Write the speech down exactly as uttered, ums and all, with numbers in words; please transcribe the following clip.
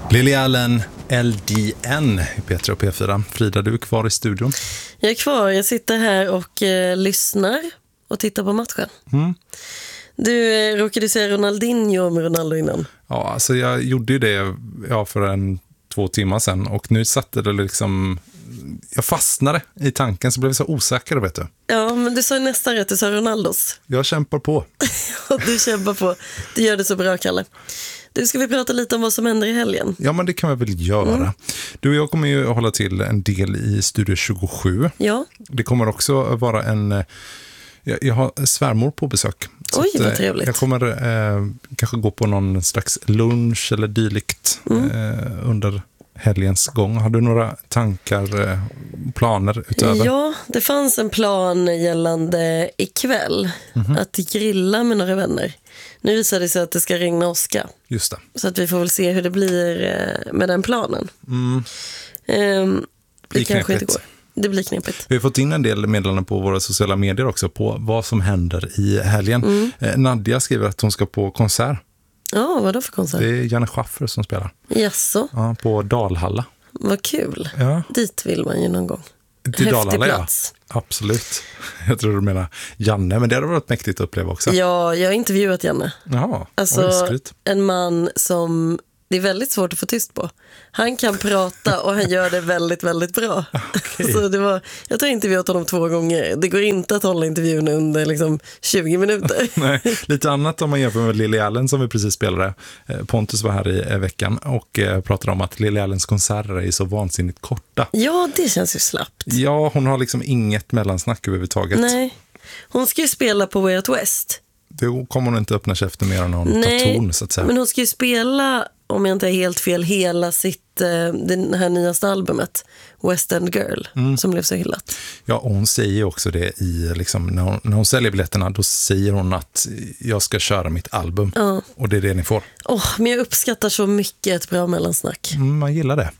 Lily Allen, L D N i P tre och P fyra. Frida, du är kvar i studion. Jag är kvar, jag sitter här och eh, lyssnar och tittar på matchen. Mm. Du eh, råkade se Ronaldinho med Ronaldo innan. Ja, alltså jag gjorde ju det ja, för en två timmar sedan och nu satte det liksom... Jag fastnade i tanken så blev jag så osäker, vet du. Ja, men du sa nästan rätt, du sa Ronaldos. Jag kämpar på. Och du kämpar på. Du gör det så bra, Kalle. Du, ska vi prata lite om vad som händer i helgen? Ja, men det kan vi väl göra. Mm. Du och jag kommer ju hålla till en del i Studio tjugosju. Ja. Det kommer också vara en... Jag, jag har svärmor på besök. Oj, att, vad trevligt. Jag kommer eh, kanske gå på någon slags lunch eller dylikt mm. eh, under helgens gång. Har du några tankar, eh, planer utöver? Ja, det fanns en plan gällande ikväll. Mm-hmm. Att grilla med några vänner. Nu visar det sig att det ska regna åska. Just det. Så att vi får väl se hur det blir eh, med den planen. Mm. Eh, det det kanske inte går. Det blir knepigt. Vi har fått in en del meddelanden på våra sociala medier också på vad som händer i helgen. Mm. Eh, Nadia skriver att hon ska på konsert. Ja, vad då för konsert? Det är Janne Schaffer som spelar. Jaså? Ja, på Dalhalla. Vad kul. Ja. Dit vill man ju någon gång. Till Dalhalla, plats. Ja. Absolut. Jag tror du menar Janne, men det hade varit mäktigt att uppleva också. Ja, jag har intervjuat Janne. Jaha, alltså, en man som det är väldigt svårt att få tyst på. Han kan prata och han gör det väldigt, väldigt bra. Okay. Så det var, jag har intervjuat honom två gånger. Det går inte att hålla intervjun under liksom tjugo minuter. Nej, lite annat om man jämför med Lily Allen som vi precis spelade. Pontus var här i veckan och pratade om att Lily Allens konserter är så vansinnigt korta. Ja, det känns ju slappt. Ja, hon har liksom inget mellansnack överhuvudtaget. Nej, hon ska ju spela på Way Out West. Då kommer hon inte öppna käften mer än hon tar ton, så att säga. Men hon ska ju spela, om jag inte är helt fel, hela sitt, eh, den här nyaste albumet West End Girl, mm. som blev så hyllat. Ja, och hon säger också det i, liksom, när, hon, när hon säljer biljetterna, då säger hon att jag ska köra mitt album. Ja. Och det är det ni får. Oh, men jag uppskattar så mycket ett bra mellansnack. Mm, man gillar det.